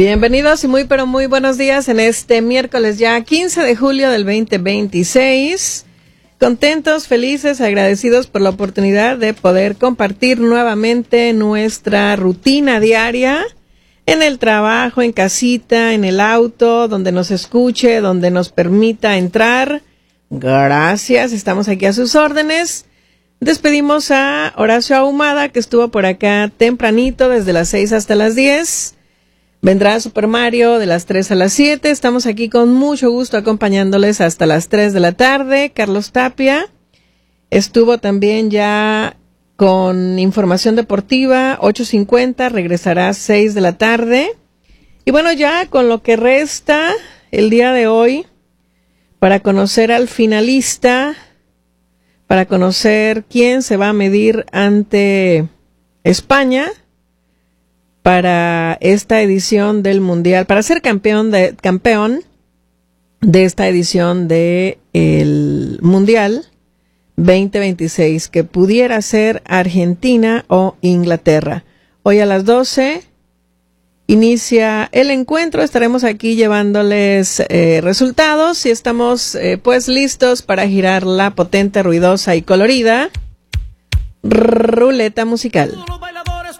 Bienvenidos y muy pero muy buenos días en este miércoles ya 15 de julio del 2026. Contentos, felices, agradecidos por la oportunidad de poder compartir nuevamente nuestra rutina diaria en el trabajo, en casita, en el auto, donde nos escuche, donde nos permita entrar. Gracias, estamos aquí a sus órdenes. Despedimos a Horacio Ahumada, que estuvo por acá tempranito, desde las 6 hasta las 10. Vendrá Super Mario de las 3 a las 7. Estamos aquí con mucho gusto acompañándoles hasta las 3 de la tarde. Carlos Tapia estuvo también ya con información deportiva, 8:50, regresará a 6 de la tarde. Y bueno, ya con lo que resta el día de hoy, para conocer al finalista, para conocer quién se va a medir ante España para esta edición del Mundial, para ser campeón de esta edición de el Mundial 2026, que pudiera ser Argentina o Inglaterra. Hoy a las 12 inicia el encuentro, estaremos aquí llevándoles resultados y estamos pues listos para girar la potente, ruidosa y colorida ruleta musical.